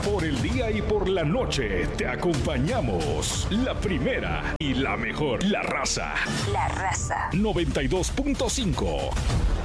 Por el día y por la noche te acompañamos. La primera y la mejor. La Raza. La Raza. 92.5.